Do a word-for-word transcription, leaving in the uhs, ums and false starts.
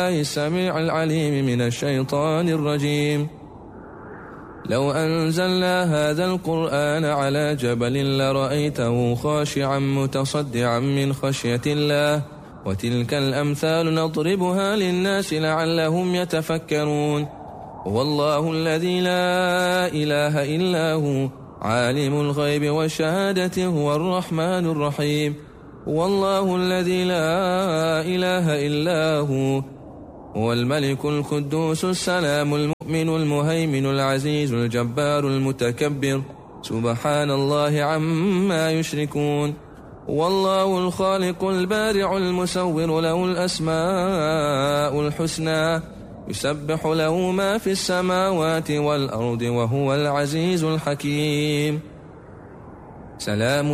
السميع العليم من الشيطان الرجيم. لو أنزلنا هذا القرآن على جبل لرأيته خاشعا متصدعا من خشية الله، وتلك الأمثال نضربها للناس لعلهم يتفكرون. والله الذي لا إله إلا هو عالم الغيب والشهادة هو الرحمن الرحيم. والله الذي لا إله إلا هو هو الملك القدوس السلام المؤمن المهيمن العزيز الجبار المتكبر، سبحان الله عما يشركون. والله الخالق البارع المصور له الأسماء الحسنى، يسبح له ما في السماوات والأرض وهو العزيز الحكيم. سلام